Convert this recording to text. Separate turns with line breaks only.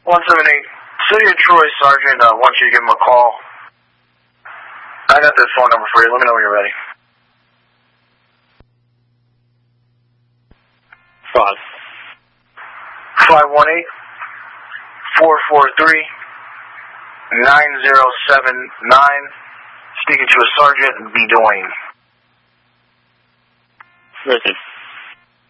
178. City of Troy Sergeant wants you to give him a call. I got this phone number for you. Let me know when you're ready. 518-443-9079. Speaking to a Sergeant Bedoin.
Listen.